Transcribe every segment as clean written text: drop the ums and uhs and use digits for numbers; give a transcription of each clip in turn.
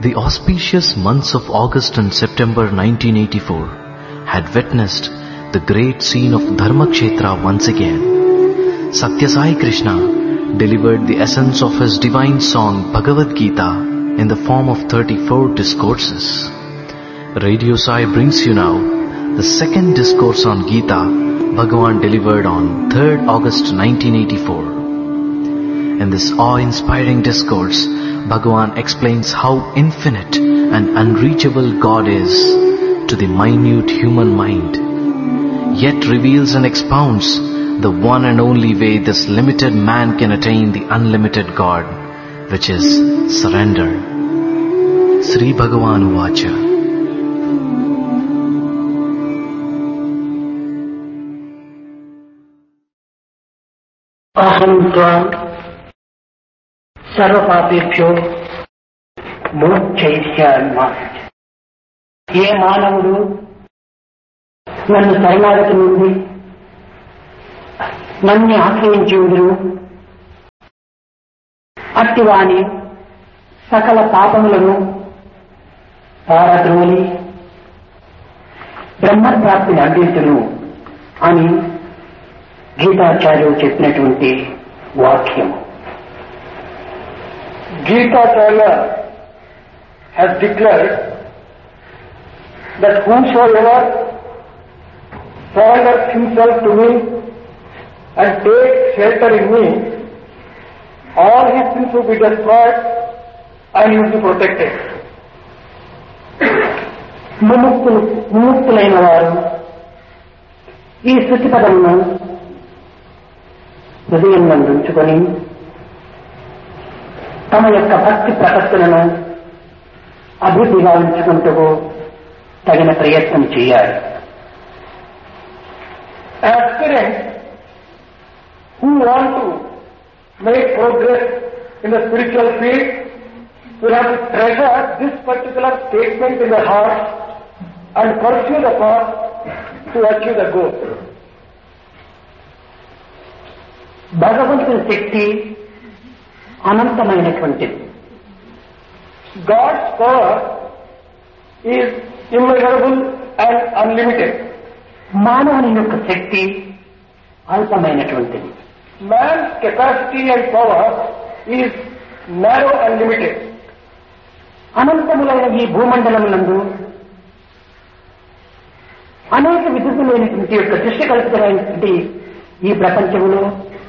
The auspicious months of August and September 1984 had witnessed the great scene of Dharmakshetra once again. Satya Sai Krishna delivered the essence of his divine song Bhagavad Gita in the form of 34 discourses. Radio Sai brings you now the second discourse on Gita Bhagavan delivered on 3rd August 1984. In this awe-inspiring discourse, Bhagavan explains how infinite and unreachable God is to the minute human mind, yet reveals and expounds the one and only way this limited man can attain the unlimited God, which is surrender. Sri Bhagavan Uvacha. Aham tvam సర్వపాపేభ్యో మోక్షయిష్యామి. ఏ మానవుడు నన్ను శరణాగతి నుండి నన్ను ఆశ్రయించుదురు అట్టివాని సకల పాపములను పారద్రోలి బ్రహ్మప్రాప్తిని అందించును అని గీతాచార్యుడు చెప్పినటువంటి వాక్యం. Gita-charya has declared that whosoever surrenders himself to me and takes shelter in me, all his sins will be destroyed and he will be protected. ముముక్తులైన వారు ఈ స్తుతి పదమును హృదయం నందు ఉంచుకొని తమ యొక్క భక్తి ప్రపత్తులను అభివృద్ధిగా ఉంచుకుంటూ తగిన ప్రయత్నం చేయాలి. Aspirants who want to make progress in the spiritual field will have to treasure this particular statement in their heart and pursue the path to achieve the goal. భగవంతుని శక్తి అనంతమైనటువంటిది. God's power is immeasurable and unlimited. మానవుని యొక్క శక్తి అల్పమైనటువంటిది. Man's capacity and power is narrow and limited. అనంతములైన ఈ భూమండలమునందు అనేక విధులైనటువంటి యొక్క సృష్టికల్పితమైనటువంటి ఈ ప్రపంచములో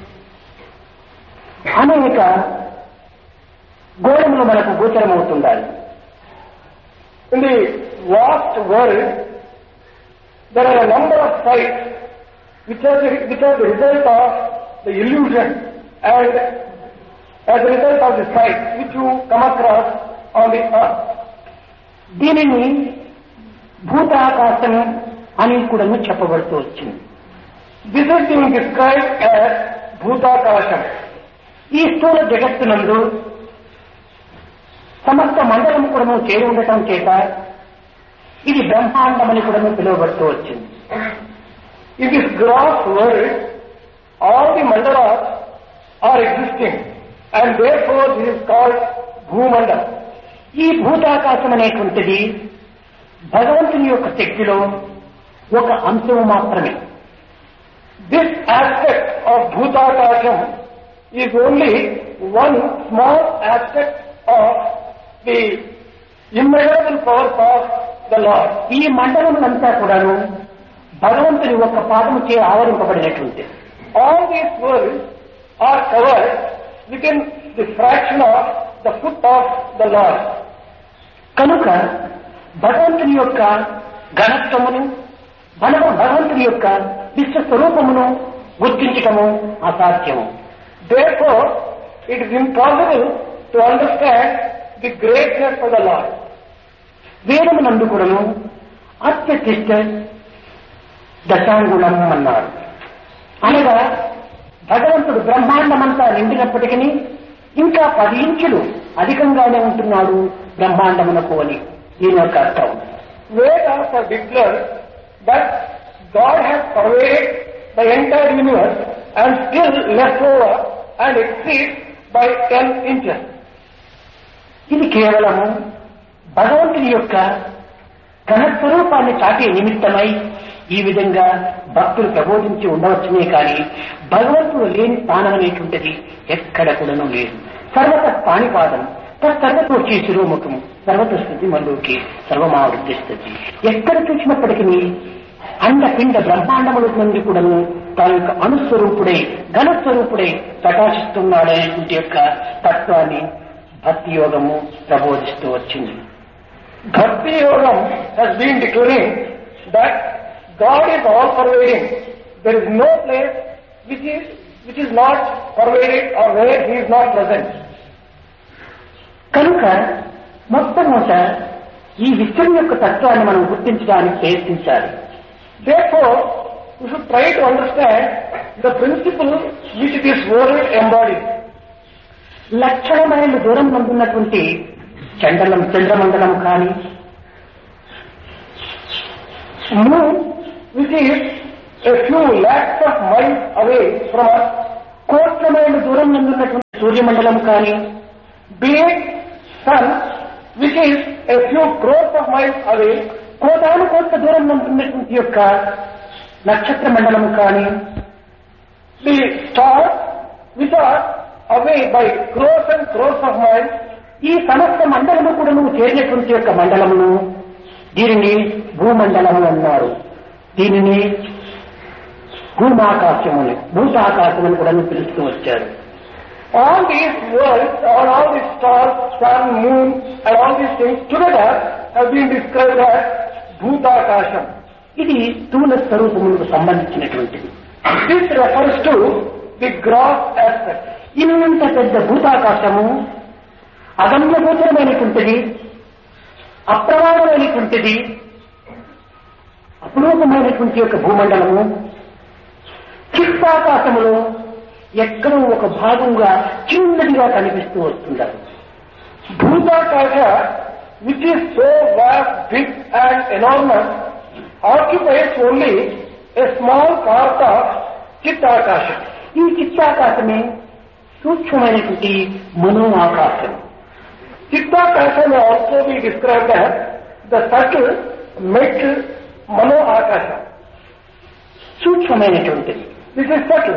అనేక గోళములు మనకు గోచరమవుతుండాలి. In the vast world, there are a number of sites which are the result of the illusion and as a result of the sight which you come across on the earth. దీనిని భూతాకాశం అని కూడా చెప్పబడుతూ వచ్చింది. This is being described as Bhutakasham. ఈ స్థూల జగత్తునందు సమస్త మండలం కూడా చేరి ఉండటం చేత ఇది బ్రహ్మాండమని కూడా పిలువబడుతూ వచ్చింది. In this gross world, all the mandalas are existing and therefore this is called Bhumandala. ఈ భూతాకాశం అనేటువంటిది భగవంతుని యొక్క శక్తిలో ఒక అంశము మాత్రమే. This aspect of Bhutakasham is only one small aspect of the immeasurable powers of the Lord. ఈ మండలములంతా కూడాను భగవంతుని ఒక పాదము చే ఆవరింపబడినటువంటి. All these worlds are covered within the fraction of the foot of the Lord. కనుక భగవంతుని యొక్క ఘనత్వమును భగవంతుని యొక్క విశ్వస్వరూపమును గుర్తించటము అసాధ్యము. Therefore, it is impossible to understand the greatness of the Lord. వేదమునందు కూడాను అత్యతిష్ట దశాంగుణం అన్నారు. అనగా భగవంతుడు బ్రహ్మాండమంతా నిండినప్పటికీ ఇంకా 10 ఇంచులు అధికంగానే ఉంటున్నాడు బ్రహ్మాండమునకు అని దీని యొక్క అర్థం. Vedas have declared that God has pervaded the entire universe and still left over and exceeds by 10 inches. ఇది కేవలము భగవంతుని యొక్క ఘనస్వరూపాన్ని చాటే నిమిత్తమై ఈ విధంగా భక్తులు ప్రబోధించి ఉండవచ్చునే కానీ భగవంతుడు లేని స్థానం అనేటువంటిది ఎక్కడ కూడాను లేదు. సర్వత పాణిపాదం తత్సర్వతోచి శిరోముఖం సర్వత స్థితి మల్లోకి సర్వమావృత్తిస్తుంది. ఎక్కడ చూసినప్పటికీ అండపిండ బ్రహ్మాండముల నుండి కూడాను తన యొక్క అణుస్వరూపుడై ఘనస్వరూపుడై ప్రకాశిస్తున్నాడనేటువంటి యొక్క తత్వాన్ని భక్తి యోగము ప్రబోధిస్తూ వచ్చింది. Bhakti Yogam has been declaring that God is all pervading. There is no place which is not pervaded or where He is not present. కనుక మొట్టమొదట ఈ విశ్వం యొక్క తత్వాన్ని మనం గుర్తించడానికి ప్రయత్నించాలి. Therefore, we should try to understand the principle which this world embodies. లక్షల మైళ్ళ దూరం నందున్నటువంటి చంద్రమండలం కానీ Moon, which is a few lakhs of miles away from us, కోట్ల మైళ్ళ దూరం నందున్నటువంటి సూర్యమండలం కానీ be it Sun, which is a few crores of miles away, కోటాను కోట్ల దూరం నందున్నటువంటి యొక్క నక్షత్ర మండలం కానీ the stars which are away by crores and crores of miles, ఈ సమస్త మండలము కూడా నువ్వు చేరినటువంటి యొక్క మండలమును దీనిని భూమండలము అన్నారు. దీనిని భూమాకాశముని భూతాకాశమని కూడా పిలుస్తూ వచ్చారు. all these worlds, all these stars, sun, moon, and all these things together have been described as Bhutakasham. ఇది స్థూల స్వరూపములకు సంబంధించినటువంటిది. This refers to the gross aspect. ఇంత పెద్ద భూతాకాశము అగమ్యగోచరమైనటువంటిది, అప్రమాణమైనటువంటిది, అపురూపమైనటువంటి యొక్క భూమండలము చిత్తాకాశములో ఎక్కడో ఒక భాగంగా చిన్నదిగా కనిపిస్తూ వస్తున్నారు. Bhutakasha, which is so vast, big and enormous, occupies only a small part of Chittakasha. ఈ చిత్తాకాశమే సూక్ష్మమైనటువంటి మనో ఆకాశం. Chittakasha may also be described as the subtle, mental, Mano Akasha. సూక్ష్మమైనటువంటిది. This is subtle.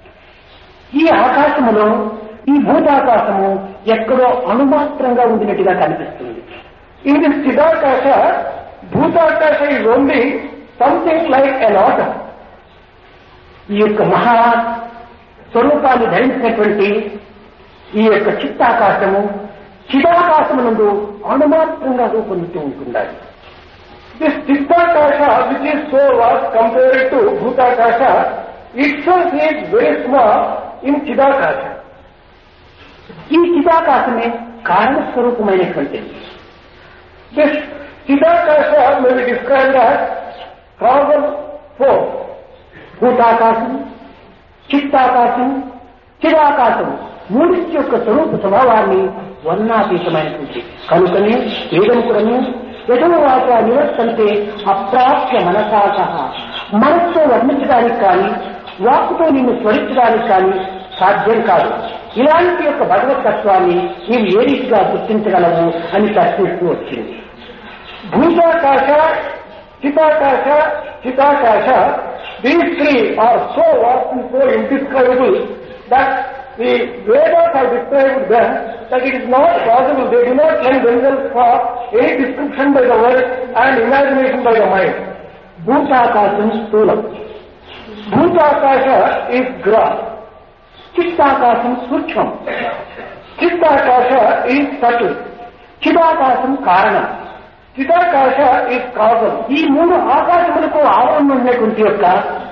ఈ ఆకాశములో ఈ భూతాకాశము ఎక్కడో అణుమాత్రంగా ఉండినట్టుగా కనిపిస్తుంది. In this Chidakasha, Bhutakasha is only something like an atom. ఈ యొక్క మహా స్వరూపాన్ని ధరించినటువంటి ఈ యొక్క చిత్తాకాశము చిదాకాశమునందు అణుమాత్రంగా రూపొందుతూ ఉంటున్నాడు. This Chittakasha, which is so vast compared to Bhutakasha, itself is very small in Chidakasha. ఈ చిదాకాశమే కారణస్వరూపమైనటువంటిది. This Chidakasha may be described as causal force. భూతాకాశం, చిత్తాకాశం, చిదాకాశం మూడింటి యొక్క స్వరూప స్వభావాన్ని వర్ణాతీతమైనటువంటి కనుకనే వేదముకుడను యథోవాచ నివర్తంతే అప్రాప్య మనసా సహా మనస్సుతో వర్ణించడానికి కానీ వాక్కుతో నిన్ను స్మరించడానికి కానీ సాధ్యం కాదు. ఇలాంటి యొక్క భగవతత్వాన్ని నీవు ఏ రీతిగా గుర్తించగలవు అని ప్రశ్నిస్తూ వచ్చింది. Bhutakasha, Chittakasha, these three are so vast and so indescribable that the Vedas have described them that it is not possible. They do not lend themselves for any description by the word and imagination by the mind. భూతాకాశం స్థూలం, Bhutakasha is gross. చిత్తాకాశం సూక్ష్మం, Chittakasha is subtle. చిదాకాశం కారణం, Chittakasha is causal. ఈ మూడు ఆకాశములకు ఆవరణ ఉన్నటువంటి యొక్క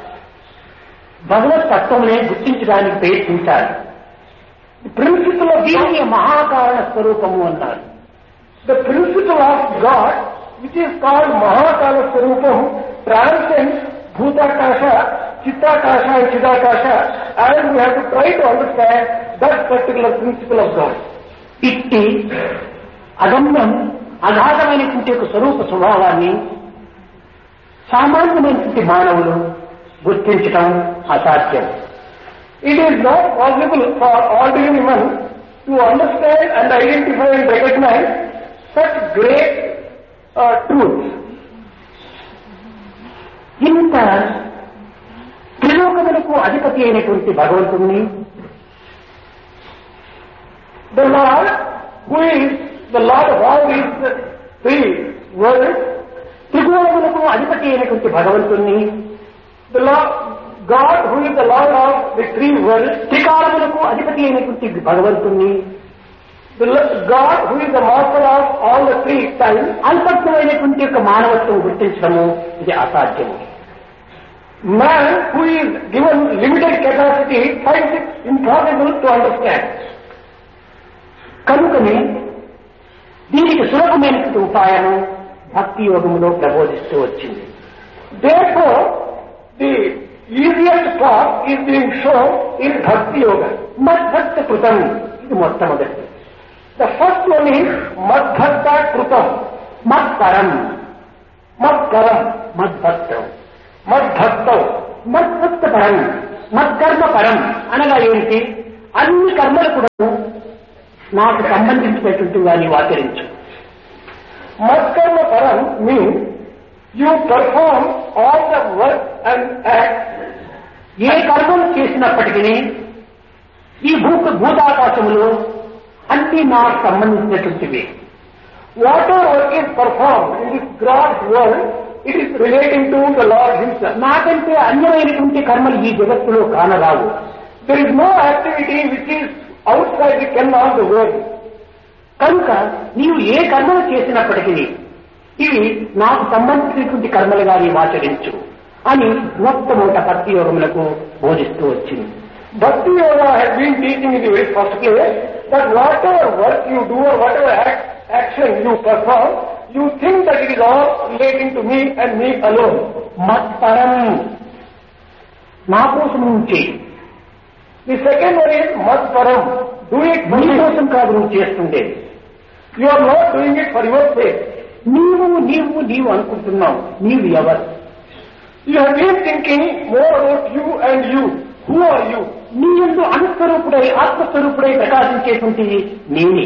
భగవత్ తత్వమునే గుర్తించడానికి ప్రయత్నించాలి. Principle of దీనిని మహాకారణ స్వరూపము అన్నారు. The principle of God, which is called Mahakala Swarupam, transcends Bhutakasha, Chittakasha and Chidakasha, and we have to try to understand that particular principle of God. ఇట్టి అగమ్యం అగాధమైనటువంటి ఒక స్వరూప స్వభావాన్ని సామాన్యమైనటువంటి మానవులు గుర్తించటం అసాధ్యం. It is not possible for ordinary man to understand and identify and recognize such great truths. ఇంత త్రిలోకములకు అధిపతి అయినటువంటి భగవంతుణ్ణి, the Lord, who is the Lord of all these three worlds, త్రిగుణములకు అధిపతి అయినటువంటి భగవంతుణ్ణి, the Lord, God, who is the Lord of the three worlds, త్రికాలములకు అధిపతి అయినటువంటి భగవంతుణ్ణి, the God, who is the master of all the three times, అల్పత్వమైనటువంటి యొక్క మానవత్వం గుర్తించడము ఇది అసాధ్యము. man, who is given limited capacity, finds it impossible to understand. కనుకనే దీనికి సులభమైనటువంటి ఉపాయము భక్తి యోగములో ప్రబోధిస్తూ వచ్చింది. Therefore, the easiest path is being shown in Bhakti Yoga. మద్భక్త కృతం ఇది మొట్టమొదటి. The first one is Madbhakta Krutam. మత్పరం, Madkaram. మద్భక్తం, Madbhaktam. మద్భక్త పరం, మత్కర్మ పరం అనగా ఏంటి? అన్ని కర్మలు కూడా నాకు సంబంధించినటువంటిగా నీవు ఆచరించు. Madkarma Param means you perform all the work and acts. ఏ కర్మలు చేసినప్పటికీ ఈ భూతాకాశములో అన్ని నాకు సంబంధించినటువంటివి. Whatever work is performed in this gross world, it is relating to the Lord Himself. నాకంటే అన్యమైనటువంటి కర్మలు ఈ జగత్తులో కానరావు. There is no activity which is outside the ken of the world. కనుక నీవు ఏ కర్మలు చేసినప్పటికీ ఇవి నాకు సంబంధించినటువంటి కర్మలుగా నీవు ఆచరించు అని మొట్టమొదట భక్తి యోగములకు బోధిస్తూ వచ్చింది. Bhakti Yoga has been teaching in the very first place that whatever work you do or whatever action you perform, you think that it is all relating to me and me alone. మత్పరం, నా కోసం నుంచి. The second one is Madparam. Do it for నీ me. కోసం కాదు నువ్వు చేస్తుండేది. You are not doing it for your sake. నీవు అనుకుంటున్నావు నీవు ఎవరు? You have been thinking more about you and you. Who are you? నీ యందు అనుస్వరూపుడై ఆత్మస్వరూపుడై ప్రకాశించేటువంటి నేనే.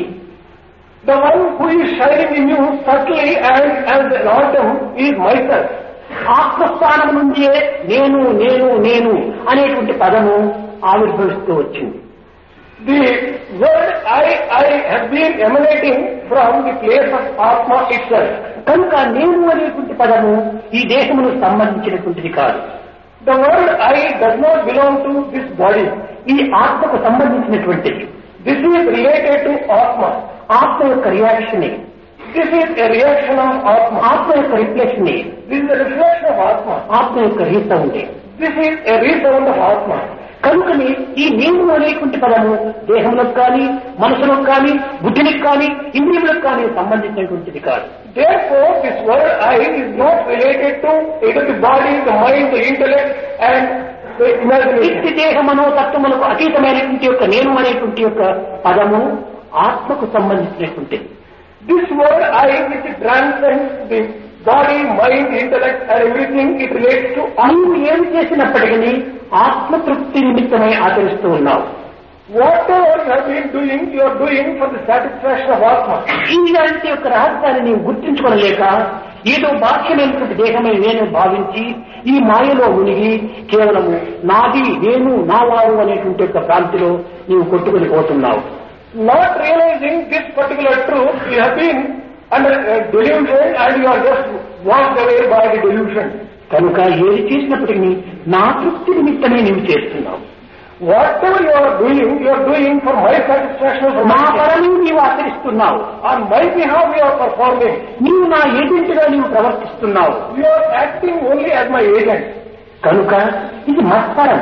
The one who is shining in you subtly and as an autumn is myself. ఆత్మస్థానం నుంచే నేను నేను నేను అనేటువంటి పదము ఆవిర్భవిస్తూ వచ్చింది. The word I have been emanating from the place of Atma itself. కనుక నేను అనేటువంటి పదము ఈ దేశమును సంబంధించినటువంటిది కాదు. The word I does not belong to this body. ఇది ఆత్మకు సంబంధించినటువంటిది. This is related to Atma. ఆత్మ యొక్క reaction. This is a reaction of Atma. ఆత్మ యొక్క reflection. This is a reflection of Atma. ఆత్మ యొక్క resound. This is a resound of Atma. కనుకని ఈ నేను అనేటువంటి పదము దేహంలోకి కానీ మనసులోకి కానీ బుద్ధికి కానీ ఇంద్రియములకు కానీ సంబంధించినటువంటిది కాదు. Therefore, this word I is not related to either the body, the mind, the intellect and the imagination. ఇట్టి దేహ మనోతత్వములకు అతీతమైనటువంటి యొక్క నేను అనేటువంటి యొక్క పదము ఆత్మకు సంబంధించినటువంటిది. This word I, which transcends the body, mind, intellect and everything, it relates to నీవు ఏమి చేసినప్పటికీ ఆత్మతృప్తి నిమిత్తమై ఆచరిస్తూ ఉన్నావు. whatever you have been doing, you are doing for the satisfaction of Atma. ఇలాంటి యొక్క రహస్యాన్ని నీవు గుర్తించుకోలేక ఏదో బాహ్యమైనటువంటి దేహమే నేను భావించి ఈ మాయలో మునిగి కేవలము నాది నేను నా వారు అనేటువంటి యొక్క భ్రాంతిలో నీవు కొట్టుకుని పోతున్నావు. Not realizing this particular truth, you have been under delusion and you are just washed away by the delusion. కనుక ఏది చేసినప్పటికీ నా తృప్తి నిమిత్తమే నీవు చేస్తున్నావు. Whatever you are doing for my satisfaction, for నా my పరని నీవు ఆచరిస్తున్నావు. on my behalf you are performing. నీవు నా ఏజెంట్గా నీవు ప్రవర్తిస్తున్నావు. You are acting only as my agent. కనుక ఇది మత్పరం,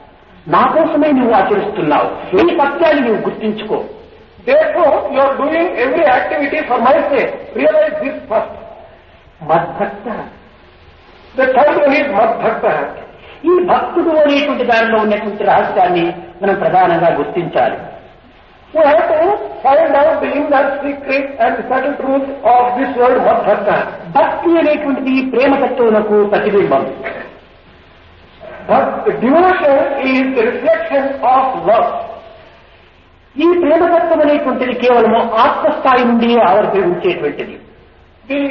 నా కోసమే నువ్వు ఆచరిస్తున్నావు. నీ సత్యాన్ని నువ్వు గుర్తించుకో. Therefore, you are doing every activity for my sake. Realize this first. మద్భక్త. The third one is Madbhakta. ఈ భక్తుడు అనేటువంటి దానిలో ఉన్నటువంటి రహస్యాన్ని మనం ప్రధానంగా గుర్తించాలి. We have to find out the inner secret and the subtle truth of this word Madbhakta. భక్తి అనేటువంటిది ప్రేమతత్వమునకు ప్రతిబింబం. But devotion is the reflection of love. ఈ ప్రేమతత్వం అనేటువంటిది కేవలము ఆత్మస్థాయి నుండి ఆవిర్భవించేటువంటిది. The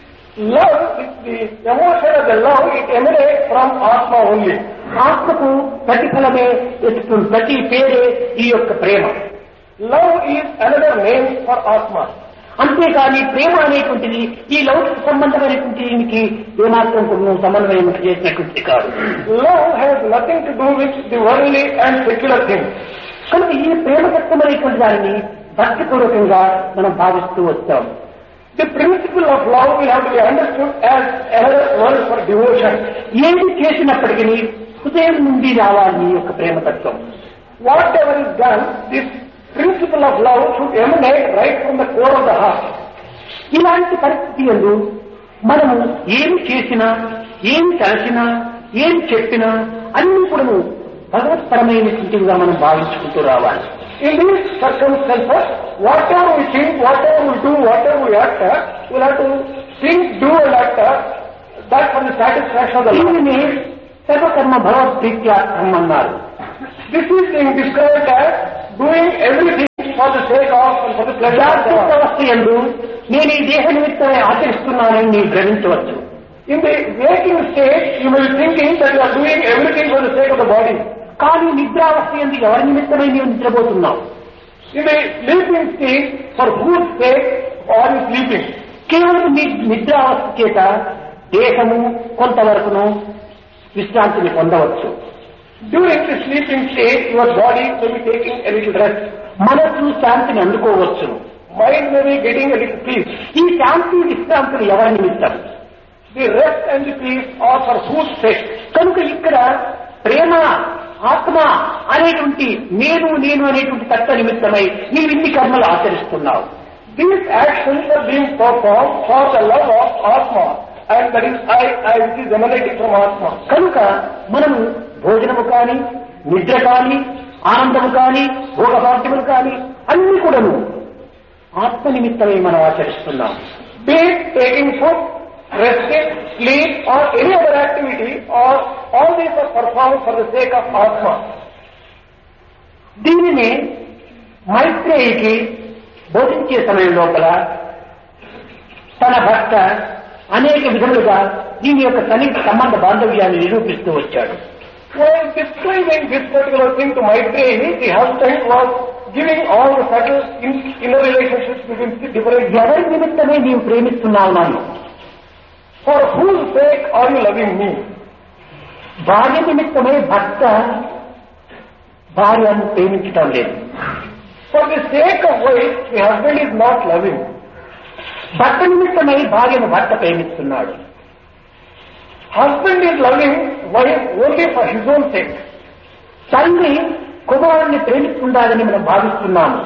love, the emotion of the love, it emanates from Atma only. ఆత్మకు ప్రతిఫలమే ప్రతి పేరే ఈ యొక్క ప్రేమ. Love is another name for Atma. అంతేకాని ప్రేమ అనేటువంటిది ఈ లౌకిక సంబంధమైనటువంటి దీనికి ఏమాత్రం కొన్ని సమన్వయం చేసినటువంటి కాదు. Love has nothing to do with the worldly and secular things. కనుక ఈ ప్రేమతత్వం అనేటువంటి దానిని భక్తిపూర్వకంగా మనం భావిస్తూ వచ్చాం. The principle of love will have to be understood as another word for devotion. ఏది చేసినప్పటికీ హృదయం నుండి రావాలి ఈ యొక్క ప్రేమతత్వం. Whatever is done, this principle of love should emanate right from the core of the heart. ఇలాంటి పరిస్థితి యందు మనము ఏమి చేసినా, ఏమి తలచినా, ఏమి చెప్పినా అన్ని కూడా భగవత్పరమైనటువంటివిగా మనం భావించుకుంటూ రావాలి. In these circumstances, whatever we think, whatever we do, whatever we utter, we'll have to think, do and utter that for the satisfaction of the Lord. దీనిని సర్వకర్మ భగవత్ప్రీత్యార్థం అన్నారు. This is being described as doing everything for the sake of and for the pleasure of God. జాగ్రత్త యందు నేను ఈ దేహ నిమిత్తమే ఆచరిస్తున్నానని నీవు గ్రహించవచ్చు. In the waking state, you will be thinking that you are doing everything for the sake of the body. కానీ నిద్రావస్థ యందు ఎవరి నిమిత్తమై నీవు నిద్రపోతున్నావు? In the sleeping state, for whose sake are you sleeping? కేవలం నీ నిద్రావస్థ చేత దేహము కొంతవరకును విశ్రాంతిని పొందవచ్చు. During the sleeping state, your body may be taking a little rest. మనసు శాంతిని అందుకోవచ్చు. Mind may be getting a little peace. ఈ శాంతి విశ్రాంతులు ఎవరి నిమిత్తం? The rest and the peace are for whose sake? కనుక ఇక్కడ ప్రేమ, ఆత్మ అనేటువంటి నేను అనేటువంటి తత్వ నిమిత్తమై నీవు ఇన్ని కర్మలు ఆచరిస్తున్నావు. These actions are being performed for the love of Atma, and that is I which is emanating from Atma. కనుక మనము భోజనము కానీ, నిద్ర కానీ, ఆనందము కానీ, భోగభాగ్యములు కానీ అన్ని కూడాను ఆత్మ నిమిత్తమై మనం ఆచరిస్తున్నాం. Be it taking food, resting, sleep or any other activity, or all these are performed for the sake of Atma. దీనిని మైత్రేయికి బోధించే సమయం లోపల తన భర్త అనేక విధములుగా దీని యొక్క సన్నిహిత సంబంధ బాంధవ్యాన్ని నిరూపిస్తూ వచ్చాడు. While describing this particular thing to Maitreyi, the husband was giving all the subtle inner relationships between the different. ఎవరి నిమిత్తమే నీవు ప్రేమిస్తున్నావు నన్ను? For whose sake are you loving me? భార్య నిమిత్తమే భర్త భార్యను ప్రేమించటం లేదు. For the sake of wife, the husband is not loving. భర్త నిమిత్తమై భార్యను భర్త ప్రేమిస్తున్నాడు. Husband is loving wife only for his own sake. తండ్రి కుమారుణ్ణి ప్రేమిస్తుండాలని మనం భావిస్తున్నాము.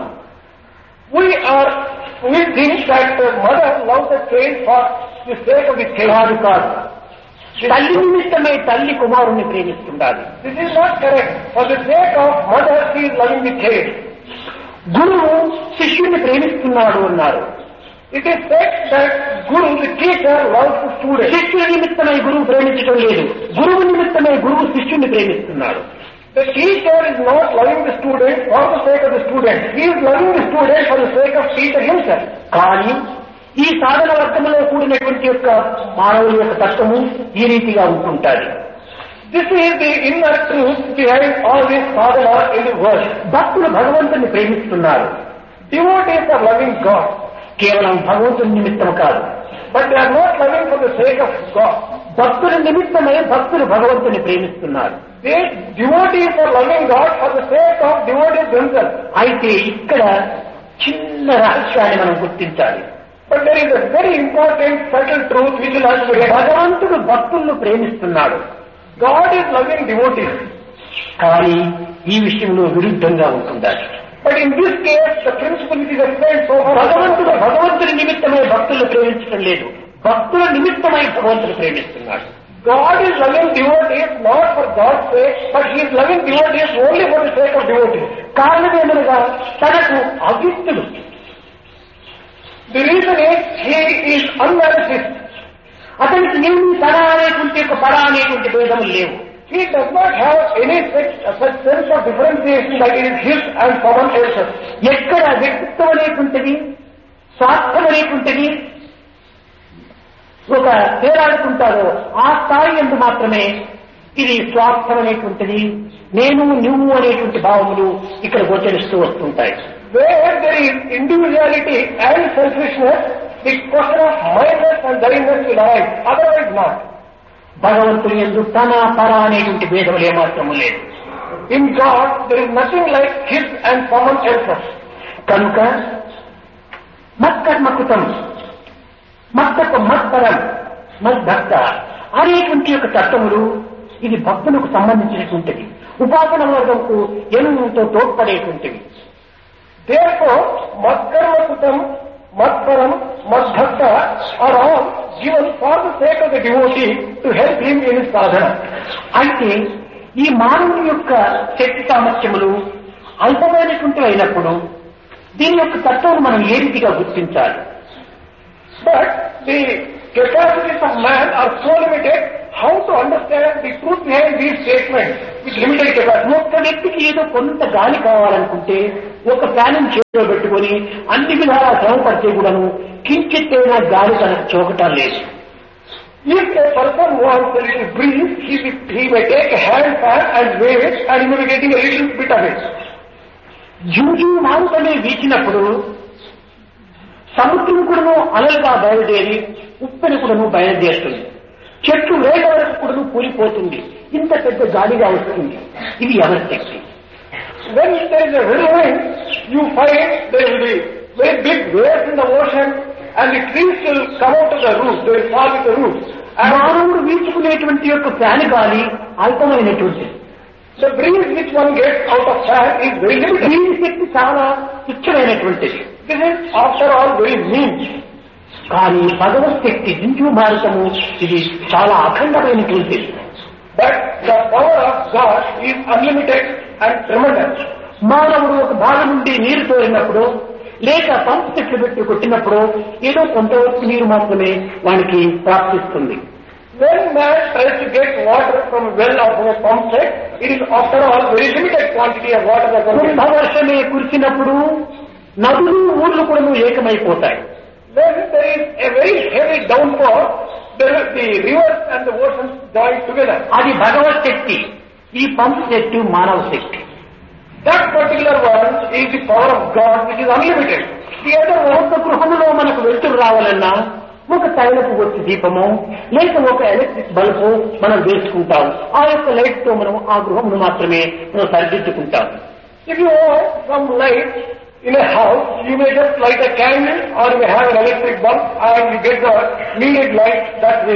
We think that the mother loves the child for the sake of the child. కాదు. తల్లి నిమిత్తమై తల్లి కుమారుణ్ణి ప్రేమిస్తుండాలి. This is not correct. For the sake of mother, she is loving the child. గురువు శిష్యుని ప్రేమిస్తున్నాడు అన్నారు. It is said that Guru, the teacher, loves the student. శిష్యుని నిమిత్తమై గురువు ప్రేమించడం లేదు. గురువు నిమిత్తమై గురువు శిష్యుని ప్రేమిస్తున్నాడు. The teacher is not loving the student for the sake of the student. He is loving the student for the sake of teacher himself. కానీ ఈ సాధన వర్గంలో కూడినటువంటి యొక్క మానవుల యొక్క తత్వము ఈ రీతిగా ఉంటుంటారు. This is the inner truth behind all this sadhana in the world. భక్తులు భగవంతుని ప్రేమిస్తున్నారు. Devotees are loving God. కేవలం భగవంతుని నిమిత్తం కాదు. But they are not loving for the sake of God. భక్తుల నిమిత్తమే భక్తులు భగవంతుని ప్రేమిస్తున్నారు. Devotees are loving God for the sake of devotees themselves. అయితే ఇక్కడ చిన్న రహస్యాన్ని మనం గుర్తించాలి. But there is a very important subtle truth which will have to be realized. భగవంతుడు భక్తులను ప్రేమిస్తున్నాడు. God is loving devotees. కానీ ఈ విషయంలో విరుద్ధంగా ఉంటుండాలి. But in this case, the principle which is explained so far, భగవంతుడి నిమిత్తమై భక్తులను ప్రేమించడం లేదు. భక్తుల నిమిత్తమై భగవంతుడు ప్రేమిస్తున్నాడు. God is loving devotees not for God's sake, but He is loving devotees only for the sake of devotees. కారణమేమనగా తనకు అవ్యక్తుడు. The reason is He is unmanifest. అతనికి ఏమి తన అనేటువంటి పర అనేటువంటి భేదములు లేవు. he does not have any such sense of differentiation that it is his and someone else's. ఎక్కడ వ్యక్తిత్వం అనేటువంటిది, స్వార్థం అనేటువంటిది ఒక తేలాడుకుంటారో ఆ స్థాయి ఎందు మాత్రమే ఇది స్వార్థం అనేటువంటిది, నేను నువ్వు అనేటువంటి భావములు ఇక్కడ గోచరిస్తూ వస్తుంటాయి. Where there is individuality and selfishness, the question of mindness and thereiness will arise, otherwise not. భగవంతుని యందు తన పర అనేటువంటి భేదములు ఏమాత్రము లేదు. In God, there is nothing like his and someone else's. కనుక మత్కర్మకృతం, మత్తకు మత్పరం, మద్భక్త అనేటువంటి యొక్క తత్వములు ఇది భక్తులకు సంబంధించినటువంటిది, ఉపాసన వర్గంకు ఎంతో తోడ్పడేటువంటివి. Therefore, Madkarmakutam, Madparam, Madbhakta are all given for the sake of the devotee to help him in his sadhana. అయితే ఈ మానవుని యొక్క శక్తి సామర్థ్యములు అల్పమైనటువంటివి అయినప్పుడు దీని యొక్క తత్వం మనం ఏ రీతిగా గుర్తించాలి? But the capacities of man are so limited, how to understand the truth behind these statements with limited capacity? ఒక్క వ్యక్తికి ఏదో కొంత గాలి కావాలనుకుంటే ఒక ఫ్యాన్ చేతిలో పెట్టుకొని అన్ని విధాలా శ్రమపడితే కూడాను కించిత్తైనా గాలి తనకు చోకటం లేదు. If a person wants a little breeze, he may take a hand fan and wave it and he may be getting a little bit of it. జూజు మారుతమే వీచినప్పుడు సముద్రం కూడాను అలలుగా బయలుదేరి ఉప్పెను కూడాను బయలుదేరుతుంది, చెట్టు వేల వరకు కూడాను కూలిపోతుంది, ఇంత పెద్ద గాలిగా వస్తుంది. ఇది ఎవరి శక్తి? When there is a whirlwind, you find there will be very big waves in the ocean and the trees will come out of the roof, they will fall with the roof. మానవుడు వీచుకునేటువంటి యొక్క fan గాలి అల్పమైనటువంటిది. The breeze which one gets out of fan is very limited. దీని శక్తి చాలా తుచ్చమైనటువంటిది. This is after all very mean. కానీ భగవత్ శక్తి జింజు భారతము ఇది చాలా అఖండమైనటువంటిది. But the power of God is unlimited and tremendous. మానవుడు ఒక భాగం నుండి నీరు తోలినప్పుడు లేక పంపు చెట్లు పెట్టి కొట్టినప్పుడు ఏదో కొంతవరకు నీరు మాత్రమే వానికి ప్రాప్తిస్తుంది. When man tries to get water from a well or from a pump set, it is after all very limited quantity of water that comes in. వర్షమే కురిసినప్పుడు నదులు ఊర్లు కూడా ఏకమైపోతాయి. When there is a very heavy downpour, the rivers and the oceans join together. అది భగవత్ శక్తి, ఈ పంపు శక్తి మానవ శక్తి. That particular one is the power of God which is unlimited. The other one, ఒక గృహంలో మనకు వెలుతురు రావాలన్నా ఒక తైలపు వచ్చి దీపము లేక ఒక ఎలక్ట్రిక్ బల్బు మనం వేసుకుంటాం. ఆ యొక్క లైట్ తో మనం ఆ గృహమును మాత్రమే మనం సరిదిద్దుకుంటాం. if you want some light in a house, you may just light a candle or you may have an electric bulb and you get the needed light that way.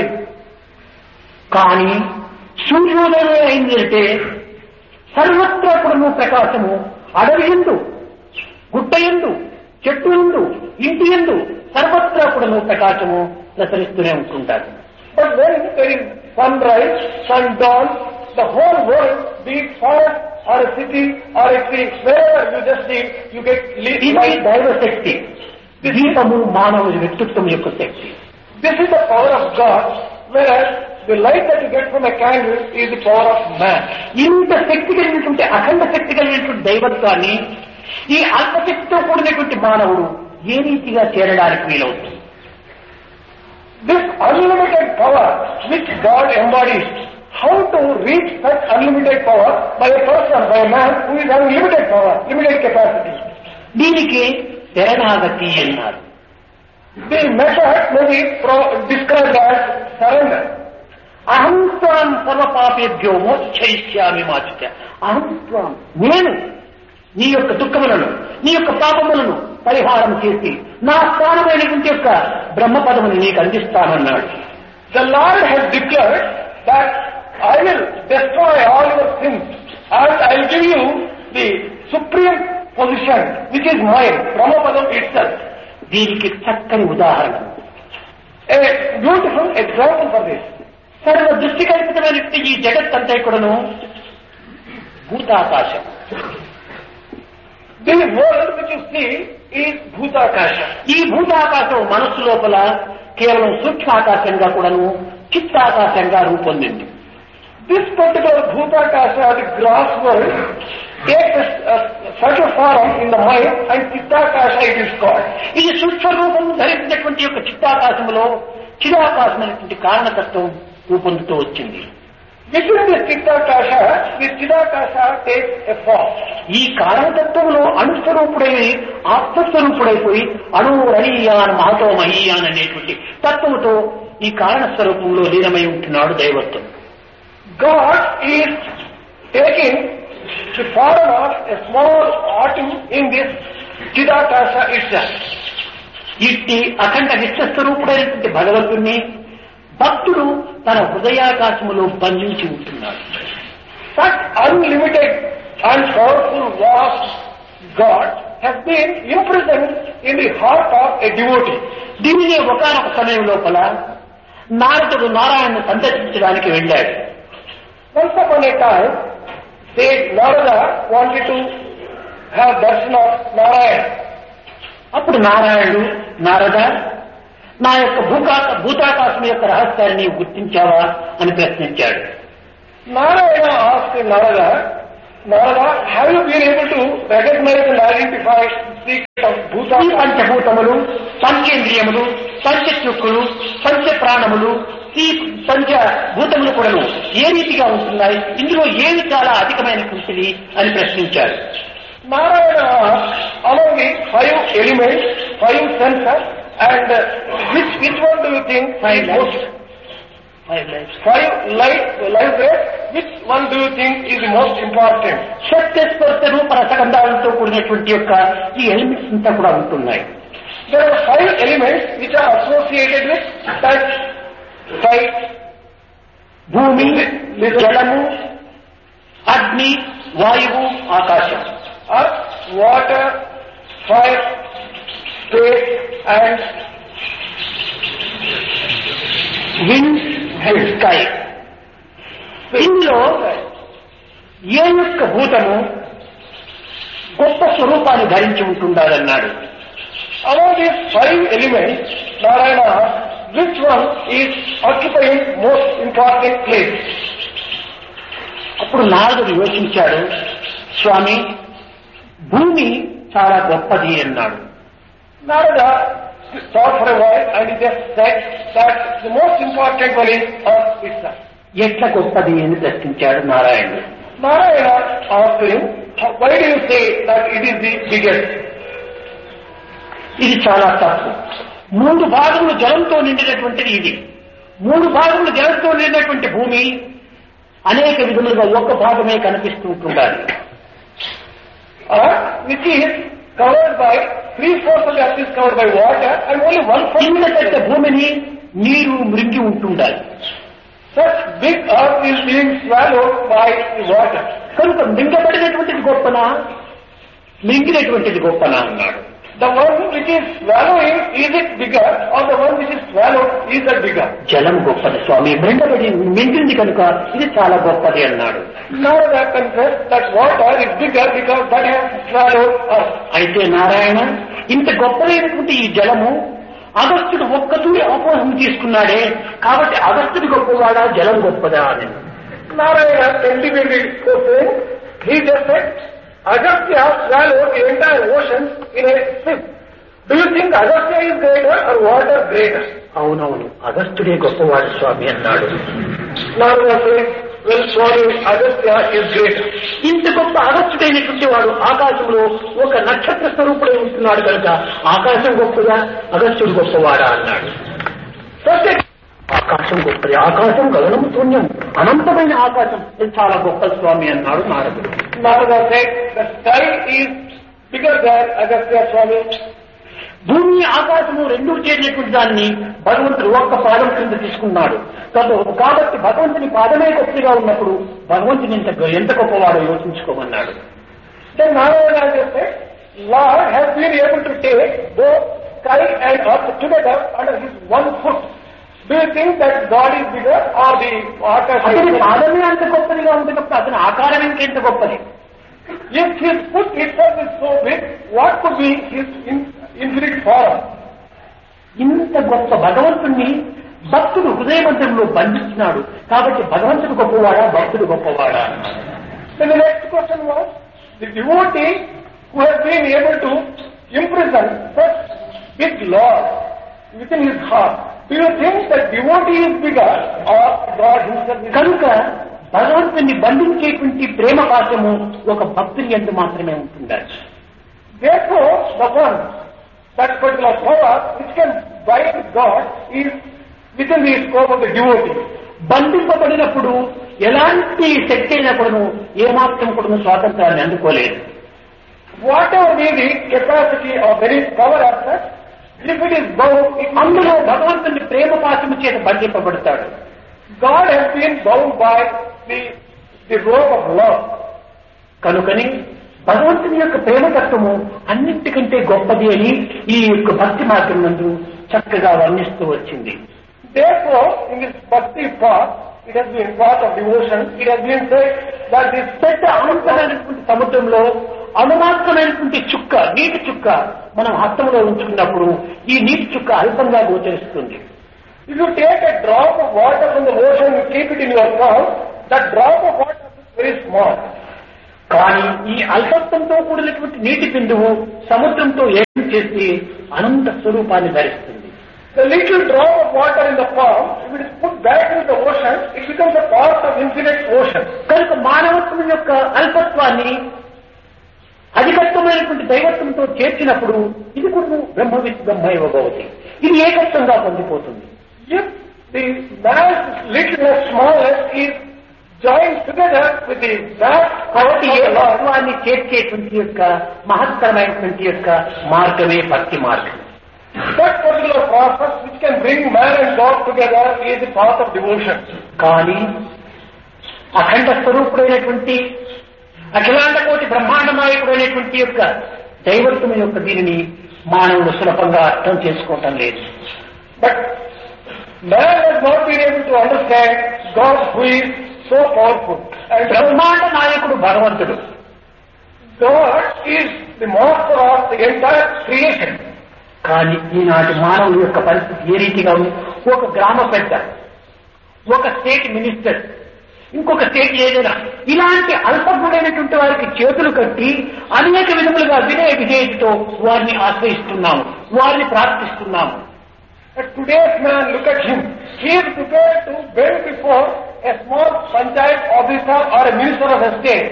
కానీ సూర్యోదయం అయిందంటే సర్వత్రా కూడా ప్రకాశము, అడవి ఎందు, గుట్ట ఎందు, చెట్టు ఎందు, ఇంటి ఎందు సర్వత్రా కూడా ప్రకాశము ప్రసరిస్తూనే ఉంటుంటారు. But when there is sunrise, sundown, the whole world, be it forest or a city or a tree, wherever you just see, you get ఇది light. దైవశక్తి, దీపము మానవుడి వ్యక్తిత్వం యొక్క శక్తి. This is the power of God, whereas the light that you get from a candle is the power of man. ఇంత శక్తి కలిగినటువంటి అఖండ శక్తి కలిగినటువంటి దైవత్వాన్ని ఈ అల్పశక్తితో కూడినటువంటి మానవుడు ఏ రీతిగా చేరడానికి వీలవుతుంది? This unlimited power which God embodies, how to reach such unlimited power by a person, by a man who is having limited power, limited capacity. దీనికి శరణాగతి అన్నారు. The method may be described as surrender. అహం త్వాం సర్వపాపేభ్యో మోక్షయిష్యామి మాచుచ. అహం త్వాం, నేను నీ యొక్క దుఃఖములను, నీ యొక్క పాపములను పరిహారం చేసి నా స్థానమైనటువంటి యొక్క బ్రహ్మపదముని నీకు అందిస్తానన్నాడు. The Lord has declared that I will destroy all your sins and I will give you the supreme position which is mine, Brahmapadam itself. దీనికి చక్కని ఉదాహరణ, A beautiful example for this. సర్వ దృష్టి కల్పితమైనటువంటి ఈ జగత్తంతా కూడాను భూతాకాశం. The world which you see is Bhutakasha. ఈ భూతాకాశం మనస్సు లోపల కేవలం సూక్ష్మాకాశంగా కూడాను చిత్తాకాశంగా రూపొందింది. This particular Bhutakasha, the gross world, takes a subtle form in the mind and Chittakasha it is called. ఇది సూక్ష్మ రూపం ధరించినటువంటి యొక్క చిత్తాకాశములో చిదాకాశమైనటువంటి కారణతత్వం రూపొందుతూ వచ్చింది. Within this Chittakasha takes a form. ఈ కారణతత్వంలో అణుస్వరూపుడై ఆత్మస్వరూపుడైపోయి అణురనీయాన్ మహతో మహీయాన్ అనేటువంటి తత్వముతో ఈ కారణ స్వరూపంలో లీనమై ఉంటున్నాడు దైవత్వం. God is taking the form of a small atom in this Chittakasha itself. ఇట్టి అఖండ నిత్యస్వరూపుడైనటువంటి భగవంతుణ్ణి భక్తుడు తన హృదయాకాశములో బంధించి ఉంటున్నాడు. Such unlimited and powerful vast God has been imprisoned in the heart of a devotee. దీనినే ఒకానొక సమయం లోపల నారదుడు నారాయణను సందర్శించడానికి వెళ్ళాడు. Once upon a time, sage Narada wanted to have darshan of Narayana. అప్పుడు నారాయణుడు నారద నా యొక్క భూతాకాశం యొక్క రహస్యాన్ని నీవు గుర్తించావా అని ప్రశ్నించాడు. Narayana asked Narada, have you been able to recognize and identify the secret of ఈ Bhutakasha? పంచభూతములు, పంచేంద్రియములు, పంచచక్షులు, పంచప్రాణములు, ఈ పంచభూతములు కూడా ఏ రీతిగా ఉంటున్నాయి, ఇందులో ఏది చాలా అధికమైనటువంటిది అని ప్రశ్నించాడు. Narayana asked, among the 5 elements, 5 senses, and which one do you think is most? 5 life breath, which one do you think is the most important? శక్తిస్పర్శ రూప రసగంధాలతో కూడినటువంటి యొక్క ఈ ఎలిమెంట్స్ అంతా కూడా ఉంటున్నాయి. There are 5 elements which are associated with touch, sight, భూమి, జలము, అగ్ని, వాయువు, ఆకాశం. earth, water, fire, space, and wind and sky. ఇందులో ఏ యొక్క భూతము గొప్ప స్వరూపాన్ని ధరించి ఉంటుండాలన్నాడు. among these 5 elements, Narayana asked, which one is occupying most important place? అప్పుడు నారదుడు యోచించాడు. స్వామి, భూమి చాలా గొప్పది అన్నాడు. Narada thought for a while and he just said that the most important one is earth itself. ఎట్లా గొప్పది అని ప్రశ్నించాడు నారాయణుడు. Narayana asked him, why do you say that it is the biggest? ఇది చాలా తప్పు. 3 భాగములు జలంతో నిండినటువంటిది ఇది. 3 భాగములు జలంతో నిండినటువంటి భూమి అనేక విధములుగా ఒక్క భాగమే కనిపిస్తూ ఉంటుండాలి. Earth, which is covered by 3/4 of the earth is covered by water and only 1/4 ఇంతకంటే భూమిని నీరు మృంగి ఉంటుండాలి. such big earth is being swallowed by the water. కనుక మింగబడినటువంటిది గొప్పనా, మింగినటువంటిది గొప్పనా అన్నాడు. The one which is swallowing, is it bigger, or the one which is swallowed, is that bigger? జలం గొప్పది స్వామి, మింగింది కనుక ఇది చాలా గొప్పది అన్నాడు. Narada confessed that water is bigger because that has swallowed earth. అయితే నారాయణ, ఇంత గొప్పదైనటువంటి ఈ జలము అగస్త్యుడు ఒక్కతూరి అపోహం తీసుకున్నాడే, కాబట్టి అగస్త్యుడు గొప్పవాడా, జలం గొప్పదా అని. Narayana cultivated saying, he just said, Agastya swallowed the entire ocean in a sip. Do you think Agastya is greater or water greater? అవునవును, అగస్త్యుడే గొప్పవాడు స్వామి అన్నాడు. Narada said, well, Swami, Agastya is greater. ఇంత గొప్ప అగస్త్యుడైనటువంటి వాడు ఆకాశంలో ఒక నక్షత్ర స్వరూపుడై ఉంటున్నాడు కనుక ఆకాశం గొప్పదా, అగస్త్యుడు గొప్పవాడా అన్నాడు. ఆకాశం గొప్పది, ఆకాశం గగనం శూన్యం, అనంతమైన ఆకాశం, ఇది చాలా గొప్ప స్వామి అన్నాడు నారదుడు. Narada said, the sky is bigger than Agastya, Swami. భూమి ఆకాశము రెండూ చేరినటువంటి దాన్ని భగవంతుడు ఒక్క పాదం కింద తీసుకున్నాడు. కాబట్టి భగవంతుని పాదమే గొప్పగా ఉన్నప్పుడు భగవంతుని ఎంత గొప్పవాడో యోచించుకోమన్నాడు. Then Narayana just said, Lord has been able to take both sky and earth together under his one foot. Do you think that God is bigger or the Akasha? అతని పాదమే అంత గొప్పదిగా ఉంటుంది, అతని ఆకారం ఇంకెంత గొప్పది. If his foot itself is so big, what could be his infinite form? ఇంత గొప్ప భగవంతుణ్ణి భక్తుడు హృదయమంత్రంలో బంధిస్తున్నాడు కాబట్టి భగవంతుడు గొప్పవాడా భక్తుడు గొప్పవాడా? Then the next question was, the devotee who has been able to imprison such big Lord within his heart, do you think that devotee is bigger or God himself is కనుక భగవంతుని బంధించేటువంటి ప్రేమ పాశము ఒక భక్తుని యందు మాత్రమే ఉంటుండాలి. Therefore, the one, that particular power which can bind God is within the scope of the devotee. బంధింపబడినప్పుడు ఎలాంటి శక్తి అయినా కూడాను ఏమాత్రం కూడా స్వాతంత్రాన్ని అందుకోలేదు. Whatever may be capacity of any power as such, if it is bound, అందులో భగవంతుని ప్రేమ పాశము చేత బంధింపబడతాడు. God has been bound by the rope of love. కనుకని భగవంతుని యొక్క ప్రేమతత్వము అన్నింటికంటే గొప్పది అని ఈ యొక్క భక్తి మార్గం నందు చక్కగా వర్ణిస్తూ వచ్చింది. Therefore, in this bhakti path, it has been part of devotion, it has been said that this పెద్ద అనంతమైనటువంటి సముద్రంలో అనుమాత్రమైనటువంటి చుక్క, నీటి చుక్క మనం హస్తంలో ఉంచుకున్నప్పుడు ఈ నీటి చుక్క అల్పంగా గోచరిస్తుంది. if you take a drop of water from the ocean and keep it in your palm, that drop of water is very small. కానీ ఈ అల్పత్వంతో కూడినటువంటి నీటి బిందువు సముద్రంతో ఏకం చేసి అనంత స్వరూపాన్ని ధరిస్తుంది. The little drop of water in the palm, if it is put back into the ocean, it becomes a part of infinite ocean. కనుక మానవత్వం యొక్క అల్పత్వాన్ని అధికత్వమైనటువంటి దైవత్వంతో చేర్చినప్పుడు ఇది కూడా బ్రహ్మవిత్ బ్రహ్మైవ భవతి, ఇది ఏకత్వంగా పొందిపోతుంది. If the man's littleness, smallness is joined together with the vast కాబట్టి power of the Lord, ఏకత్వాన్ని చేర్చేటువంటి యొక్క మహత్తరమైనటువంటి యొక్క మార్గమే భక్తి మార్గం. that particular process which can bring man and God together is the path of devotion. కానీ అఖండ స్వరూపుడైనటువంటి అఖిలాండ కోటి బ్రహ్మాండమాయకుడైనటువంటి యొక్క దైవత్వం యొక్క దీనిని మానవుడు సులభంగా అర్థం చేసుకోవటం లేదు. But man has not been able to understand God who is so powerful. And బ్రహ్మాండ నాయకుడు భగవంతుడు. God is the master of the entire creation. కానీ ఈనాటి మానవుల యొక్క పరిస్థితి ఏ రీతిగా ఉంది? ఒక గ్రామ పెద్ద, ఒక స్టేట్ మినిస్టర్, ఇంకొక స్టేట్ ఏదైనా ఇలాంటి అల్పజ్ఞుడైనటువంటి వారికి చేతులు కట్టి అనేక విధములుగా వినయ విధేయతతో వారిని ఆశ్రయిస్తున్నాము, వారిని ప్రార్థిస్తున్నాము. But today's man, look at him. He is prepared to bend before a small panchayat officer or a minister of a state.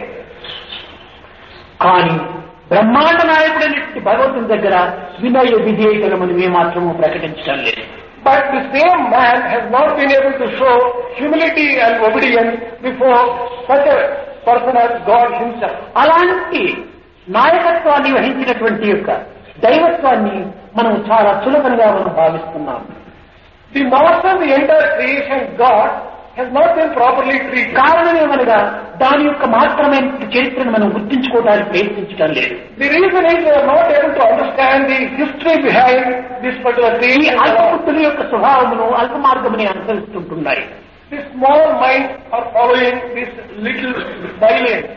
కానీ బ్రహ్మాండ నాయకుడైనటువంటి భగవంతుని దగ్గర వినయ విధేయతలు మనం ఏమాత్రము ప్రకటించడం లేదు. But the same man has not been able to show humility and obedience before such a person as God himself. అలాంటి నాయకత్వాన్ని వహించినటువంటి యొక్క దైవత్వాన్ని మనం చాలా సులభంగా మనం భావిస్తున్నాం. The master of the entire creation, God, has not been properly treated. కారణం ఏమనగా దాని యొక్క మాత్రమైన చరిత్రను మనం గుర్తించుకోవడానికి ప్రయత్నించడం లేదు. The reason is we are not able to understand the history behind this particular ఈ creation. అల్పబుద్ధుల యొక్క స్వభావమును అల్ప మార్గముని అనుసరిస్తుంటున్నాయి. The small minds are following this little silence.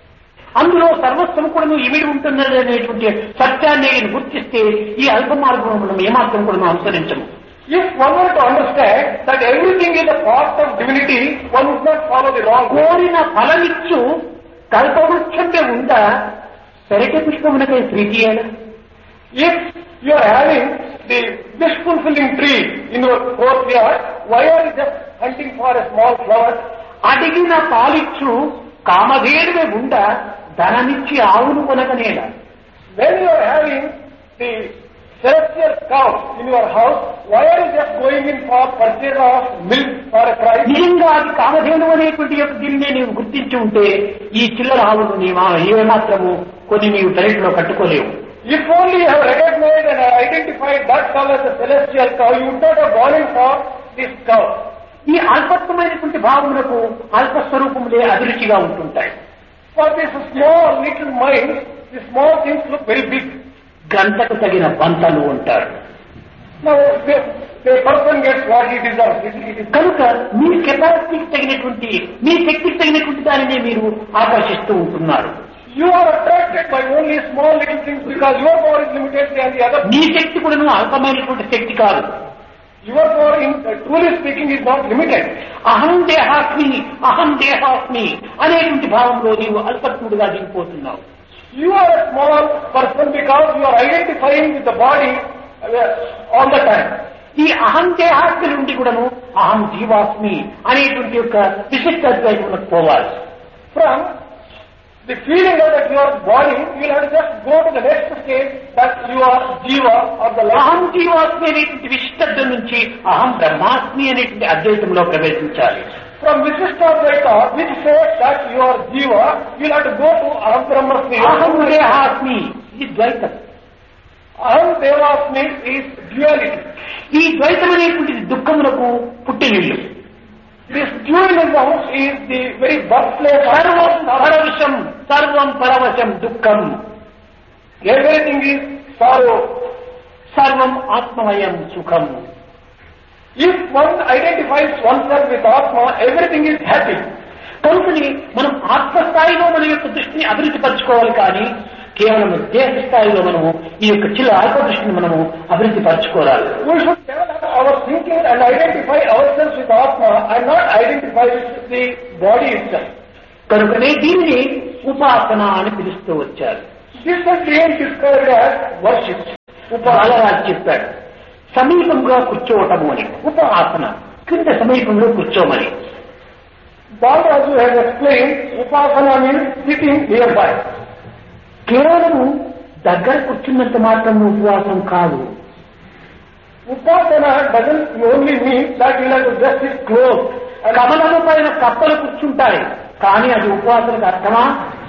అందులో సర్వస్వం కూడా ఇమిడి ఉంటున్నది అనేటువంటి సత్యాన్ని గుర్తిస్తే ఈ అల్ప మార్గం మనం ఏమాత్రం కూడా అనుసరించము. If one were to understand that everything is a part of divinity, one would not follow the wrong way. కోరిన ఫలమిచ్చు కల్పవృక్షంపై ఉందా పెరటి పుష్పమునకై ప్రీతియేనా? If you are having the wish fulfilling tree in your courtyard, why are you just hunting for a small flower? అడిగిన పాలిచ్చు కామధేనువే ఉందా ధనమిచ్చి ఆవును కొనగనేలా? When you are having the celestial cow in your house, why are you just going in for purchase of milk for a price? నిజంగా అది కామధేను అనేటువంటి యొక్క దీన్ని నీవు గుర్తించి ఉంటే ఈ చిల్లర ఆవును నీవు ఏమాత్రము కొన్ని నీవు పెరట్లో కట్టుకోలేవు. If only you have recognized and identified that cow as a celestial cow, you would not have gone in for this cow. ఈ అల్పత్వమైనటువంటి భావములకు అల్పస్వరూపములే అభిరుచిగా ఉంటుంటాయి. For this small little mind, the small things look very big. గంటకు తగిన బంతలు ఉంటారు. Now, the person gets what he deserves. It is కనుక మీ కెపాసిటీకి తగినటువంటి మీ శక్తికి తగినటువంటి దానినే మీరు ఆకర్షిస్తూ ఉంటున్నారు. You are attracted by only small little things because your power is limited and the other. నీ శక్తి కూడా అల్పమైనటువంటి శక్తి కాదు. Your power, truly speaking, is not limited. అహం దేహాస్మి అహం దేహాస్మి అనేటువంటి భావంలో నీవు అల్పత్ముడిగా దిగిపోతున్నావు. You are a small person because you are identifying with the body all the time. ఈ అహం దేహాస్మి నుండి కూడాను అహం జీవాస్మి అనేటువంటి యొక్క విశిష్టత్వానికి పోవాలి. From the feeling that you are body, you will have to just go to the next stage that you are jiva or the life. అహం జీవాస్మి అనేటువంటి విశిష్టత్వం నుంచి అహం బ్రహ్మాస్మి అనేటువంటి అద్వైతంలో ప్రవేశించాలి. From Vishishtadvaita, which says that you are jiva, you will have to go to Aham Brahmasmi. అహం దేహాస్మి ఇది ద్వైతం. Aham Devasmi is duality. ఈ ద్వైతం అనేటువంటిది దుఃఖములకు పుట్టినిల్లు. This dualism is the very birthplace of సర్వం పరవశం సర్వం పరవశం దుఃఖం. everything is sorrow. సర్వం ఆత్మమయం సుఖం. If one identifies oneself with Atma, everything is happy. కనుకని మనం ఆత్మస్థాయిలో మన యొక్క దృష్టిని అభివృద్ధి పరచుకోవాలి, కానీ కేవలం దేశ స్థాయిలో మనము ఈ యొక్క చిన్న అల్ప దృష్టిని మనము అభివృద్ధి పరచుకోవాలి. We should develop our thinking and identify ourselves with Atma and not identify with the body itself. కనుకనే దీనిని ఉపాసన అని పిలుస్తూ వచ్చారు. This is being described as worship. Balaraju చెప్పాడు సమీపంగా కూర్చోవటము అని. ఉపాసన కింద సమీపంలో కూర్చోమని. Balraju has explained Upasana means sitting nearby. కేవలము దగ్గర కూర్చున్నంత మాత్రం ఉపవాసం కాదు. Upasana doesn't only mean that you have to just sit close. కమలము పైన కప్పలు కూర్చుంటాయి, కానీ అది ఉపవాసనకు అర్థమా?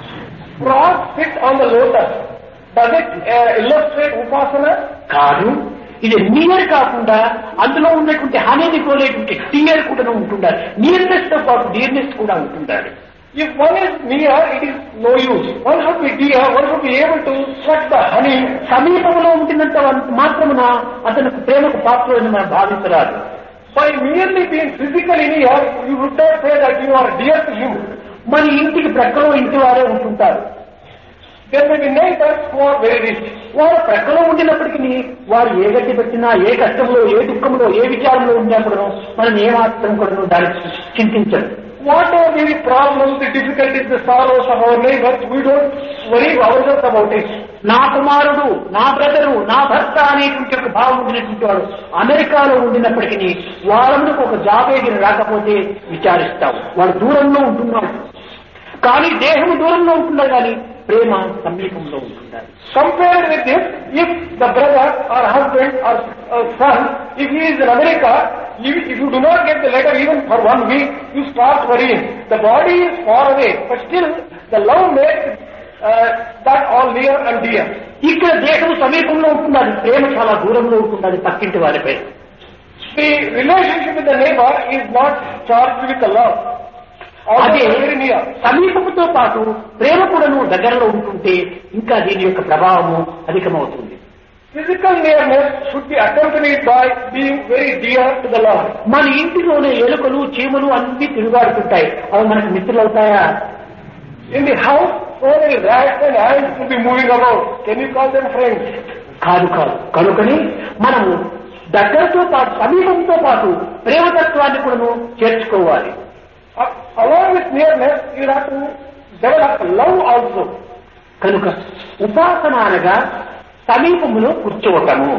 Frogs sit on the lotus. Does it illustrate Upasana? కాదు. ఇది నియర్ కాకుండా అందులో ఉన్నటువంటి హానిని కోలేటువంటి టియర్ కూడా ఉంటుండాలి. నియర్నెస్ తో పాటు డియర్నెస్ కూడా ఉంటుండాలి. If one is near, it is no use. One should be dear, one should be able to suck the honey. సమీపంలో ఉంటున్నంత మాత్రమున అతనికి ప్రేమకు పాత్రని మనం భావించరాదు. By merely being physically near, you would not say that you are dear to him. మన ఇంటికి ప్రక్కలో ఇంటి వారే ఉంటుంటారు. There may be neighbors who are very rich. వారు ప్రక్కలో ఉండినప్పటికీ వారు ఏ గట్టి పెట్టినా, ఏ కష్టంలో, ఏ దుఃఖంలో, ఏ విచారంలో ఉన్నప్పుడు మనం ఏమాత్రం కూడా దానికి చింతించదు. Whatever be the problems, the difficulties, the sorrows of our neighbors, we don't worry ourselves about it. నా కుమారుడు, నా బ్రదరు, నా భర్త అనేటువంటి ఒక భావం ఉండినటువంటి వాడు అమెరికాలో ఉండినప్పటికీ వాళ్ళకు ఒక జాబ్ ఏగిన రాకపోతే విచారిస్తావు. వాడు దూరంలో ఉంటున్నాడు, కానీ దేహం దూరంలో ఉంటున్నాడు, కానీ ప్రేమ సమీపంలో ఉంటున్నారు. Compared with this, if the brother or husband or son, if he is in America, if you do not get the letter even for 1 week, you start worrying. The body is far away, but still the love makes that all near and dear. ఇక్కడ దేహం సమీపంలో ఉంటున్నది, ప్రేమ చాలా దూరంలో ఉంటున్నది పక్కింటి వారిపై. The relationship with the neighbor is not charged with the love. అదే సమీపంతో పాటు ప్రేమ కూడాను దగ్గరలో ఉంటుంటే ఇంకా దీని యొక్క ప్రభావము అధికమవుతుంది. Physical nearness should be accompanied by being very dear to the Lord. మన ఇంటిలోనే ఎలుకలు, చీమలు అన్ని తిరుగాడుతుంటాయి, అవి మనకు మిత్రులు అవుతాయా? In the house, so many rats and ants will be moving about. Can you call them friends? కాదు. కనుకని మనము దగ్గరతో పాటు సమీపంతో పాటు ప్రేమతత్వాన్ని కూడాను చేర్చుకోవాలి. Along with nearness, you have to develop love also. కనుక ఉపాసన అనగా సమీపములో కూర్చోవటము,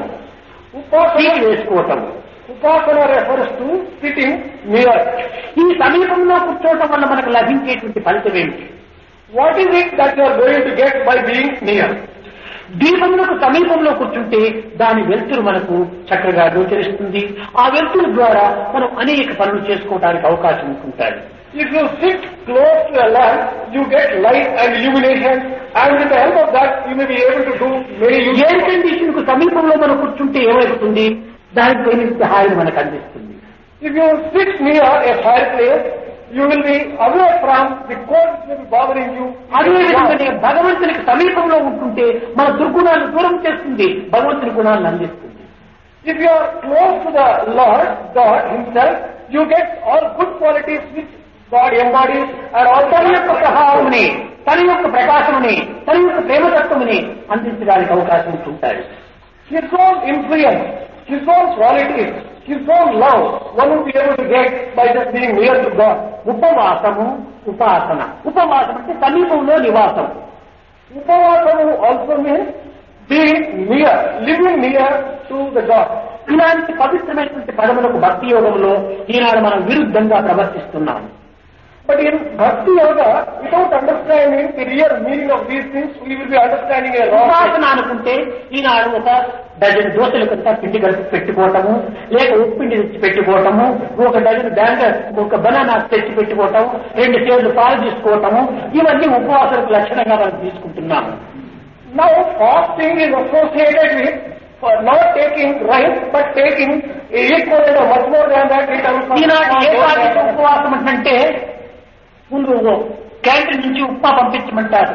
వేసుకోవటము. Upasana refers to sitting near. ఈ సమీపంలో కూర్చోవటం వల్ల మనకు లభించేటువంటి ఫలితం ఏమిటి? What is it that you are going to get by being near? దీపములకు సమీపంలో కూర్చుంటే దాని వెలుతురు మనకు చక్కగా గోచరిస్తుంది. ఆ వెలుతురు ద్వారా మనం అనేక పనులు చేసుకోవడానికి అవకాశం ఉంటుంటాయి. If you sit close to a lamp, you get light and illumination, and with the help of that, you may be able to do many useful. Air condition కు సమీపంలో మనం కూర్చుంటే ఏమవుతుంది? దానికి తగిన హాయిని మనకు అందిస్తుంది. If you sit near a fireplace, you will be away from the cold that will be bothering you. అదేవిధంగానే భగవంతునికి సమీపంలో ఉంటుంటే మన దుర్గుణాలను దూరం చేస్తుంది, భగవంతుని గుణాలను అందిస్తుంది. If you are close to the Lord, God Himself, you get all good qualities which God embodies, and all తన యొక్క ప్రభావముని, తన యొక్క ప్రకాశముని, తన యొక్క ప్రేమతత్వముని అందించడానికి అవకాశం ఉంటుంటాయి. His own influence, His own qualities, his own love, one will be able to get by just being near to God. ఉపవాసము ఉపాసన. ఉపవాసం అంటే సమీపంలో నివాసం. Upavasamu also means being near, living near to the God. ఇలాంటి పవిత్రమైనటువంటి పదములకు భక్తి యోగంలో ఈనాడు మనం విరుద్ధంగా ప్రవర్తిస్తున్నాం. But in Bhakti Yoga, without understanding the real meaning of these things, we will be understanding a wrong ఉపాసన thing. అనుకుంటే ఈనాడు ఒక డజన్ దోశలు కొంత పిండి కలిపి పెట్టుకోవటము, లేక ఉప్పిండి తెచ్చి పెట్టుకోవటము, ఒక డజన్ ఒక బనానా తెచ్చి పెట్టుకోవటం, 2 సేర్లు పాలు తీసుకోవటము, ఇవన్నీ ఉపవాసాలకు లక్షణంగా మనం తీసుకుంటున్నాము. Now fasting is associated with not taking rice, but taking equal or much more than that in terms of ఈనాటి ఏకాదశి ఉపవాసం అంటే ముందు క్యాంటీన్ నుంచి ఉప్మా పంపించమంటారు,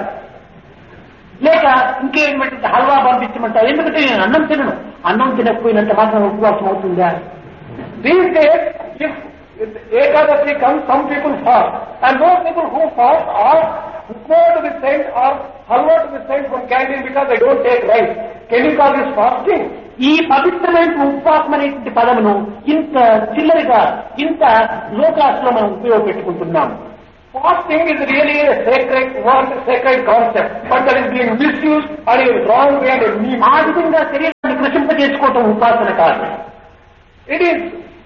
లేక ఇంకేమంటే హల్వా పంపించమంటారు. ఎందుకంటే నేను అన్నం తినను. అన్నం తినకపోయినంత మాత్రం ఉపవాసం అవుతుందా? These days, if Ekadasi comes, some people fast. And those people who fast are upma to be sent or halwa to be sent from canteen because they don't take rice. Can you call this fasting? ఈ పవిత్రమైన ఉపవాసం అనేటువంటి పదమును ఇంత చిల్లరగా, ఇంత లోకాస్లో మనం ఉపయోగపెట్టుకుంటున్నాం. Fasting is really a sacred word, sacred concept, but that is being misused and in wrong way and in mean. ఆ విధంగా శరీరాన్ని కృషింపజేసుకోవటం ఉపాసన కాదు. It is,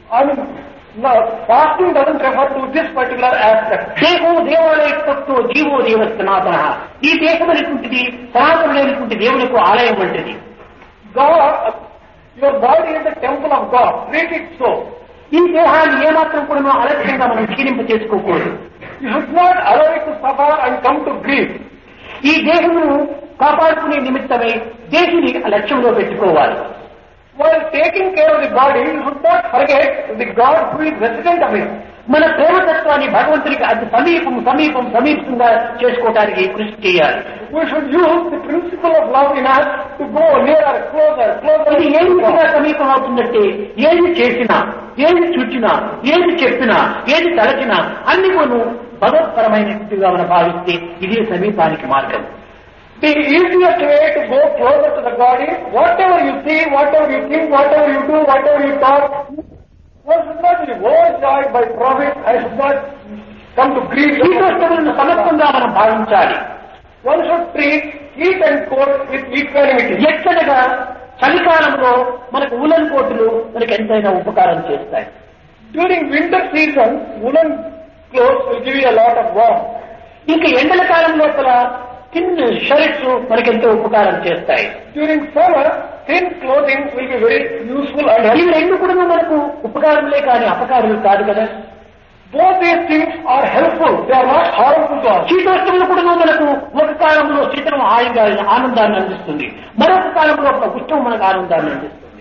no, fasting doesn't refer to this particular aspect. దేహో దేవాలయత్తో GO దేవ సనాతన. ఈ దేహం అనేటువంటిది సనాతనుడైనటువంటి దేవునికి ఆలయం వంటిది. God, your body is the temple of God. Treat it so. ఈ దేహాన్ని ఏమాత్రం కూడా అలక్ష్యంగా మనం క్షీణింప చేసుకోకూడదు. You should not allow it to suffer and come to grief. ఈ దేహమును కాపాడుకునే నిమిత్తమై దేహిని లక్ష్యంలో పెట్టుకోవాలి. While taking care of the body, you should not forget the God who is resident of it. మన ప్రేమతత్వాన్ని భగవంతునికి అతి సమీపంగా చేసుకోవడానికి కృషి చేయాలి. We should use the principle of love in us to go nearer, closer. ఇది ఏ విధంగా సమీపం అవుతుందంటే ఏది చేసినా, ఏది చూచినా, ఏది చెప్పినా, ఏది తలచినా అన్ని కొను భగవత్పరమైనట్టుగా మనం భావిస్తే ఇదే సమీపానికి మార్గం. The easiest way to go closer to the God is whatever you see, whatever you think, whatever you do, whatever you talk, one should not be overjoyed by profit. I should not come to grief. శీతోష్ణములను సమత్వంగా మనం భావించాలి. One should treat heat and cold with equanimity. ఎక్కడగా చలికాలంలో మనకు woollen కోటులు మనకు ఎంతైనా ఉపకారం చేస్తాయి. During winter season, woolen clothes will give you a lot of warmth. ఇంకా ఎండల కాలం లోపల థిన్ షర్ట్స్ మనకెంతో ఉపకారం చేస్తాయి. During summer, thin clothing will be very useful and ఇవి helpful. రెండు కూడా మనకు ఉపకారములే కానీ అపకారులు కాదు కదా. Both these things are helpful. They are not harmful to us. శీతోష్ణములు కూడా మనకు ఒక కాలంలో శీతలం ఆనందాన్ని అందిస్తుంది, మరొక కాలంలో ఒక ఉష్ణం మనకు ఆనందాన్ని అందిస్తుంది.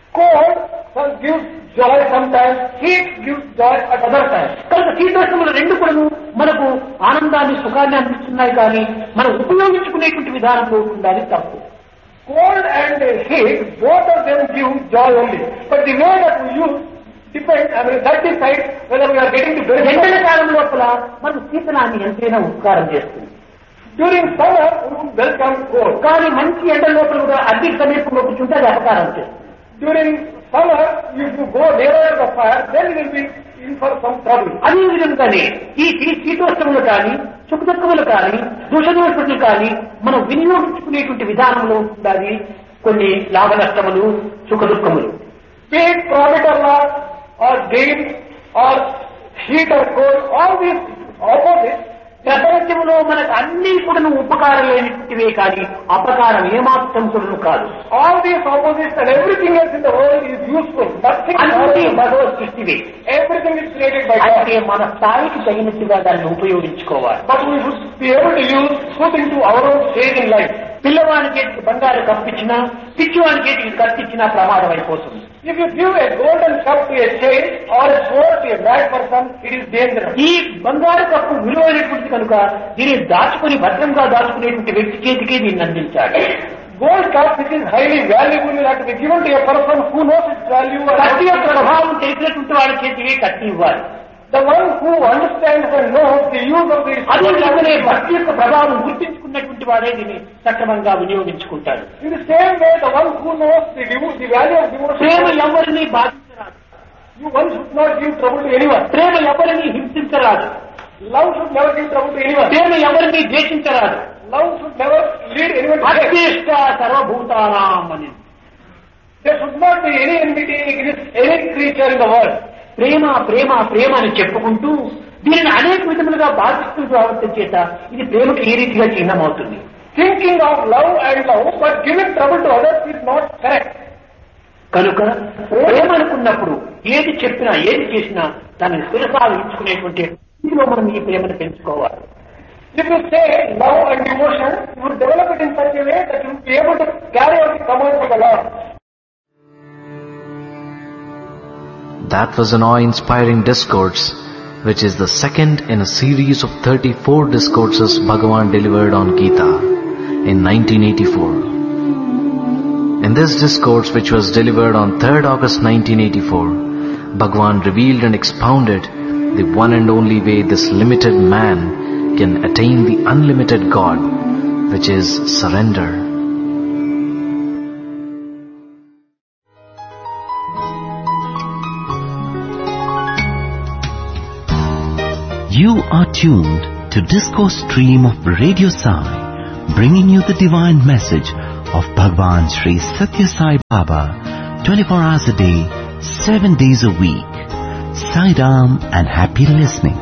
Cold gives joy sometimes, heat gives joy at other times. కనుక శీతోష్ణములు రెండు కూడా మనకు ఆనందాన్ని, సుఖాన్ని అందిస్తున్నాయి కానీ మనం ఉపయోగించుకునేటువంటి విధానంలో ఉండాలి తప్పు. Cold and heat, both of them give joy only. But the way that we use depends, that decides whether we are getting to benefit. ఎండల కాలం లోపల మన శీతలాన్ని ఎంతైనా ఉపకారం చేస్తుంది. During summer, we would welcome cold. కానీ మంచి ఎండల లోపల కూడా అగ్ని సమీపంలో కూర్చుంటే అది అపకారం చేస్తుంది. During summer, if you go nearer to the fire, then you will be in for some trouble. అదే విధంగానే ఈ శీతోష్ణములు కానీ, సుఖదుఖములు కానీ, దోషదోషములు కానీ మనం వినియోగించుకునేటువంటి విధానంలో ఉండాలి కొన్ని లాభ నష్టములు, సుఖదుఖములు. Be it profit or loss, or gain, or heat or cold, all these opposites. ప్రపంచంలో మనకు అన్ని కూడా ఉపకారం లేనివే కానీ అపకారం ఏమాత్రం కూడా కాదు. All these opposites and everything else in the world is useful. Nothing అన్ని భగవత్ సృష్టివే. Everything is created by God. అయితే మన స్థాయికి తగినట్టుగా దాన్ని ఉపయోగించుకోవాలి. But we should be able to use put into our own stage in life. పిల్లవాడి చేతికి బంగారు కప్పించినా, పిచ్చివాడి చేతికి కత్తిచ్చినా ప్రమాదం అయిపోతుంది. If you give a golden cup to a child or a sword to a bad person, it is dangerous. ఈ బంగారు cup విలువైనటువంటిది కనుక దీన్ని దాచుకుని భద్రంగా దాచుకునేటువంటి వ్యక్తి చేతికి దీన్ని అందించాలి. Gold cup, which is highly valuable, will have to be given to a person who knows its value. కత్తి యొక్క ప్రభావం తెలిసినటువంటి వాడి చేతికి కత్తి ఇవ్వాలి. The one who understands and knows the use of these. అదే భక్తి యొక్క ప్రభావం గుర్తించుకున్నటువంటి వాడే దీన్ని సక్రమంగా వినియోగించుకుంటాడు. In the same way, the one who knows the value of devotion. ప్రేమ ఎవరిని బాధించరాదు. One should not give trouble to anyone. ప్రేమ ఎవరిని హింసించరాదు. Love should never give trouble to anyone. ప్రేమ ఎవరిని ద్వేషించరాదు. Love should never lead anyone to hate. అద్వేష్ట సర్వభూతానాం అని. There should not be any enmity against any creature in the world. ప్రేమ ప్రేమ ప్రేమ అని చెప్పుకుంటూ దీనిని అనేక విధములుగా బాధిస్తూ రావడం చేత ఇది ప్రేమకు ఈ రీతిగా చిహ్నమవుతుంది. Thinking of love and love, but giving trouble to others is not correct. కనుక ప్రేమ అనుకున్నప్పుడు ఏది చెప్పినా ఏది చేసినా దాన్ని శిరసావించుకునేటువంటి స్థితిలో మనం ఈ ప్రేమను పెంచుకోవాలి. If you say love and devotion, you will develop it in such a way that you will be able to carry out the commands of the Lord. That was an awe-inspiring discourse, which is the second in a series of 34 discourses Bhagavan delivered on Gita in 1984. In this discourse, which was delivered on 3rd August 1984, Bhagavan revealed and expounded the one and only way this limited man can attain the unlimited God, which is surrender. You are tuned to Discourse Stream of Radio Sai, bringing you the divine message of Bhagwan Sri Satya Sai Baba, 24 hours a day, 7 days a week. Sai Ram and happy listening.